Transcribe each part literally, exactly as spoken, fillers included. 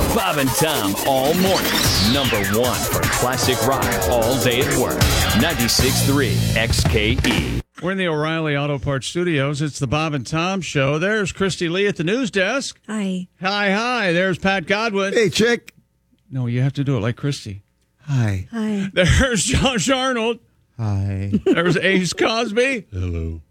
Bob and Tom all morning. Number one for classic rock all day at work. ninety-six point three X K E. We're in the O'Reilly Auto Parts Studios. It's the Bob and Tom Show. There's Christy Lee at the news desk. Hi. Hi, hi. There's Pat Godwin. Hey, chick. No, you have to do it like Christy. Hi. Hi. There's Josh Arnold. Hi. There's Ace Cosby. Hello.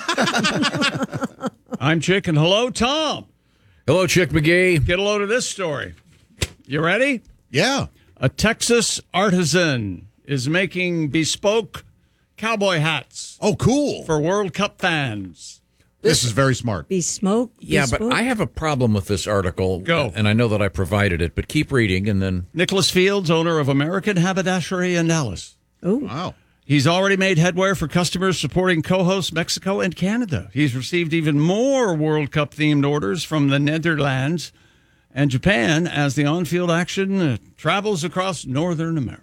I'm Chick, and hello, Tom. Hello, Chick McGee. Get a load of this story. You ready? Yeah. A Texas artisan is making bespoke cowboy hats Oh, cool. for World Cup fans. This is very smart. Be smoke. Yeah, bespoke? but I have a problem with this article. Go. And I know that I provided it, but keep reading and then... Nicholas Fields, owner of American Haberdashery in Dallas. Oh. Wow. He's already made headway for customers supporting co-hosts Mexico and Canada. He's received even more World Cup-themed orders from the Netherlands and Japan as the on-field action uh, travels across Northern America.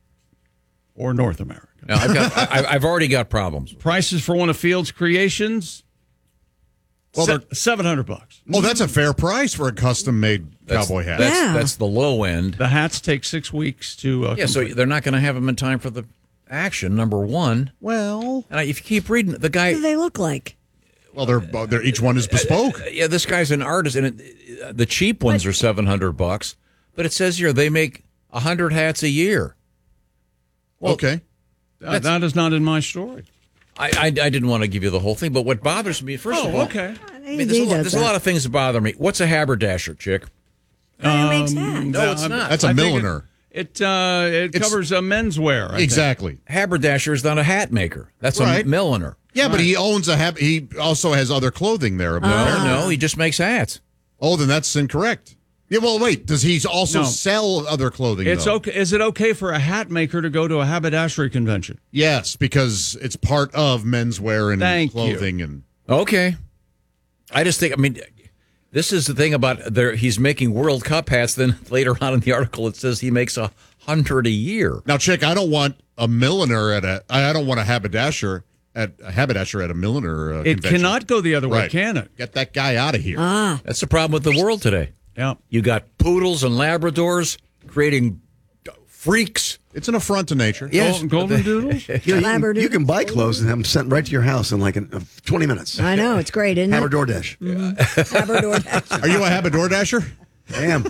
Or North America. Now, I've, got, I, I've already got problems. Prices for one of Fields' creations, Well, se- they're- seven hundred bucks. Oh, that's a fair price for a custom-made That's, cowboy hat. That's, Yeah. that's the low end. The hats take six weeks to uh, Yeah, so complete. they're not going to have them in time for the action, number one. Well, And I, if you keep reading, the guy... What do they look like? well, they're, they're each one is bespoke. Yeah, this guy's an artist, and it, the cheap ones are seven hundred bucks. But it says here they make one hundred hats a year. Okay. Uh, that is not in my story. I, I, I didn't want to give you the whole thing, but what bothers me, first of all... Oh, okay. I mean, there's, a lot, there's a lot of things that bother me. What's a haberdasher, Chick? Who makes that? No, it's not. That's a I think milliner. It it, uh, it It's- covers uh, menswear. I think. Exactly. Haberdasher is not a hat maker. That's Right. a milliner. Yeah, but he owns a hab. He also has other clothing there. No, no, he just makes hats. Oh, then that's incorrect. Yeah, well, wait. Does he also No. sell other clothing? It's though? okay. Is it okay for a hat maker to go to a haberdashery convention? Yes, because it's part of menswear and Thank you. clothing and. Okay. I just think, I mean, this is the thing about there. He's making World Cup hats. Then later on in the article, it says he makes a hundred a year. Now, Chick, I don't want a milliner at a. I don't want a haberdasher at a haberdasher at a milliner. Uh, It convention. cannot go the other way, Right. can it? Get that guy out of here. Ah. That's the problem with the world today. Yeah. You got poodles and Labradors creating freaks. It's an affront to nature. Yes. Golden, golden doodles? You, know, you, can, Labrador. you can buy clothes and have them sent right to your house in like in, uh, twenty minutes. I know. It's great, isn't Have a it? DoorDash. Labrador. Are you a haberdor dasher? I am.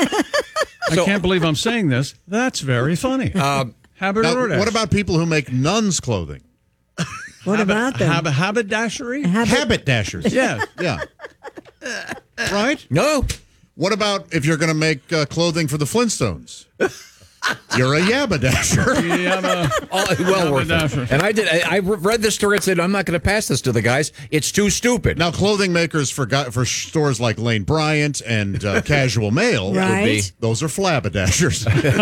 I can't believe I'm saying this. That's very funny. Um, Now, Haberdashery. what about people who make nuns' clothing? What about them? Hab- haberdashery? Habit- Habit dashers. Yeah. Yeah. Right? No. What about if you're going to make uh, clothing for the Flintstones? You're a yabba-dasher. Yeah, uh, All, well worth Haberdasher. it. And I did. I, I read this story and said, I'm not going to pass this to the guys. It's too stupid. Now, clothing makers for gu- for stores like Lane Bryant and uh, Casual Mail, Right. would be. those are flabberdazzers.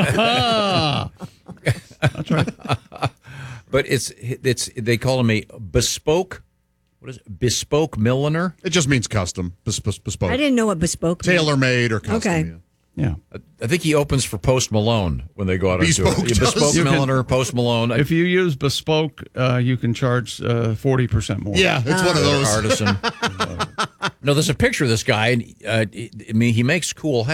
that's right. But it's it's they call him a bespoke. What is it? Bespoke milliner? It just means custom, bes- bes- bespoke, I didn't know what bespoke meant. tailor-made or custom. Okay. yeah. Yeah. I think he opens for Post Malone when they go out and do Bespoke it. Yeah, does. bespoke You can- milliner, Post Malone. If you use bespoke, uh, you can charge uh, forty percent more. Yeah, it's one of those. artisan. No, there's a picture of this guy. And, uh, I mean, he makes cool hats.